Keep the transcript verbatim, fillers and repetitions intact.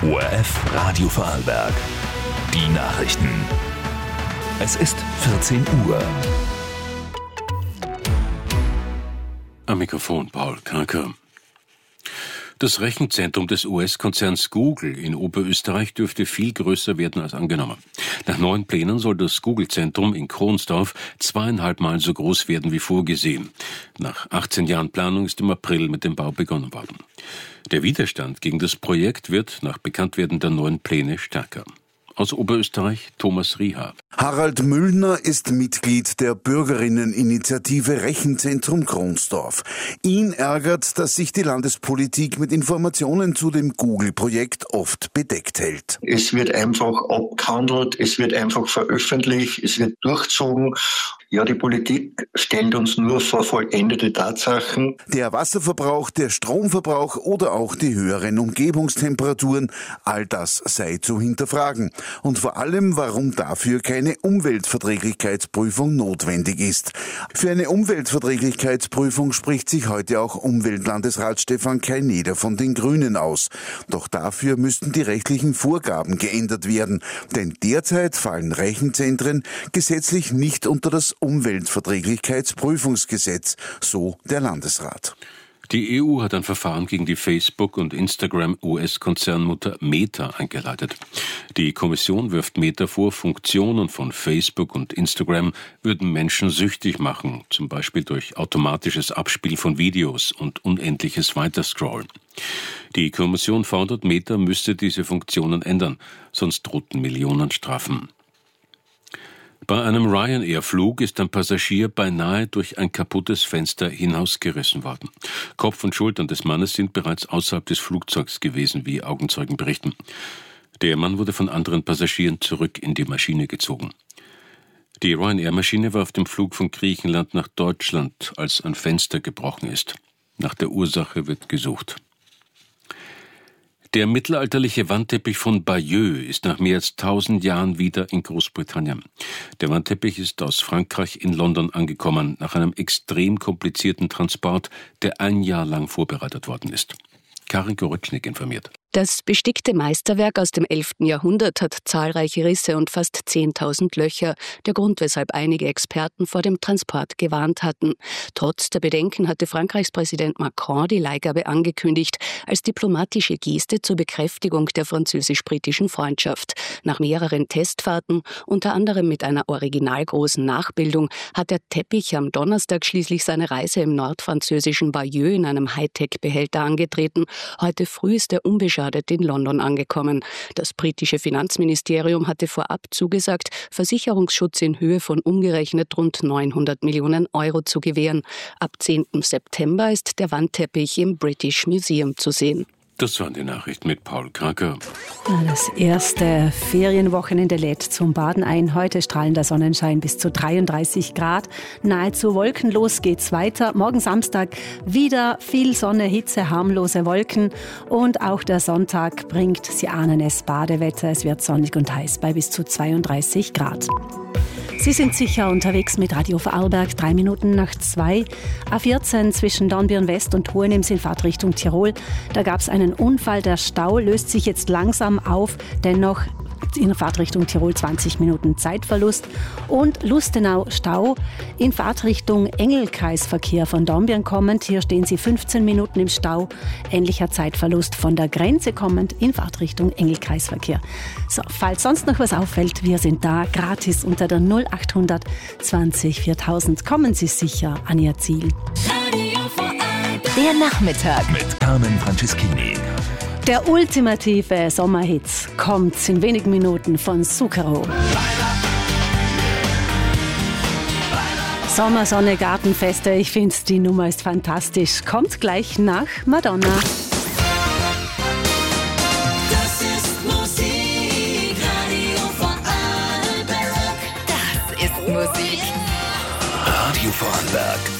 O R F Radio Vorarlberg. Die Nachrichten. Es ist vierzehn Uhr. Am Mikrofon Paul Karker. Das Rechenzentrum des U S-Konzerns Google in Oberösterreich dürfte viel größer werden als angenommen. Nach neuen Plänen soll das Google-Zentrum in Kronsdorf zweieinhalb Mal so groß werden wie vorgesehen. Nach achtzehn Jahren Planung ist im April mit dem Bau begonnen worden. Der Widerstand gegen das Projekt wird nach Bekanntwerden der neuen Pläne stärker. Aus Oberösterreich Thomas Rieha. Harald Müllner ist Mitglied der Bürgerinneninitiative Rechenzentrum Kronsdorf. Ihn ärgert, dass sich die Landespolitik mit Informationen zu dem Google-Projekt oft bedeckt hält. Es wird einfach abgehandelt, es wird einfach veröffentlicht, es wird durchzogen. Ja, die Politik stellt uns nur vor vollendete Tatsachen. Der Wasserverbrauch, der Stromverbrauch oder auch die höheren Umgebungstemperaturen, all das sei zu hinterfragen. Und vor allem, warum dafür keine Umweltverträglichkeitsprüfung notwendig ist. Für eine Umweltverträglichkeitsprüfung spricht sich heute auch Umweltlandesrat Stefan Kaineder von den Grünen aus. Doch dafür müssten die rechtlichen Vorgaben geändert werden. Denn derzeit fallen Rechenzentren gesetzlich nicht unter das Umweltverträglichkeitsprüfungsgesetz, so der Landesrat. Die E U hat ein Verfahren gegen die Facebook- und Instagram-U S-Konzernmutter Meta eingeleitet. Die Kommission wirft Meta vor, Funktionen von Facebook und Instagram würden Menschen süchtig machen, zum Beispiel durch automatisches Abspiel von Videos und unendliches Weiterscrollen. Die Kommission fordert, Meta müsste diese Funktionen ändern, sonst drohten Millionenstrafen. Bei einem Ryanair-Flug ist ein Passagier beinahe durch ein kaputtes Fenster hinausgerissen worden. Kopf und Schultern des Mannes sind bereits außerhalb des Flugzeugs gewesen, wie Augenzeugen berichten. Der Mann wurde von anderen Passagieren zurück in die Maschine gezogen. Die Ryanair-Maschine war auf dem Flug von Griechenland nach Deutschland, als ein Fenster gebrochen ist. Nach der Ursache wird gesucht. Der mittelalterliche Wandteppich von Bayeux ist nach mehr als tausend Jahren wieder in Großbritannien. Der Wandteppich ist aus Frankreich in London angekommen, nach einem extrem komplizierten Transport, der ein Jahr lang vorbereitet worden ist. Karin Goritschnik informiert. Das bestickte Meisterwerk aus dem elften Jahrhundert hat zahlreiche Risse und fast zehntausend Löcher, der Grund, weshalb einige Experten vor dem Transport gewarnt hatten. Trotz der Bedenken hatte Frankreichs Präsident Macron die Leihgabe angekündigt, als diplomatische Geste zur Bekräftigung der französisch-britischen Freundschaft. Nach mehreren Testfahrten, unter anderem mit einer originalgroßen Nachbildung, hat der Teppich am Donnerstag schließlich seine Reise im nordfranzösischen Bayeux in einem Hightech-Behälter angetreten. Heute früh ist er unbeschadet in London angekommen. Das britische Finanzministerium hatte vorab zugesagt, Versicherungsschutz in Höhe von umgerechnet rund neunhundert Millionen Euro zu gewähren. Ab zehnten September ist der Wandteppich im British Museum zu sehen. Das waren die Nachrichten mit Paul Kraker. Das erste Ferienwochenende lädt zum Baden ein. Heute strahlender Sonnenschein bis zu dreiunddreißig Grad. Nahezu wolkenlos geht's weiter. Morgen Samstag wieder viel Sonne, Hitze, harmlose Wolken. Und auch der Sonntag bringt, Sie ahnen es, Badewetter. Es wird sonnig und heiß bei bis zu zweiunddreißig Grad. Sie sind sicher unterwegs mit Radio Vorarlberg, drei Minuten nach zwei. A vierzehn zwischen Dornbirn West und Hohenems in Fahrtrichtung Tirol. Da gab es einen Unfall. Der Stau löst sich jetzt langsam auf. Dennoch in Fahrtrichtung Tirol zwanzig Minuten Zeitverlust. Und Lustenau Stau in Fahrtrichtung Engelkreisverkehr von Dornbirn kommend. Hier stehen Sie fünfzehn Minuten im Stau. Ähnlicher Zeitverlust von der Grenze kommend in Fahrtrichtung Engelkreisverkehr. So, falls sonst noch was auffällt, wir sind da gratis unter der null acht hundert zwanzig viertausend. Kommen Sie sicher an Ihr Ziel. Der Nachmittag mit Carmen Franceschini. Der ultimative Sommerhit kommt in wenigen Minuten von Zucchero. Sommer, Sonne, Gartenfeste, ich finde, die Nummer ist fantastisch. Kommt gleich nach Madonna. Das ist Musik, Radio Vorarlberg. Das ist Musik. Radio Vorarlberg.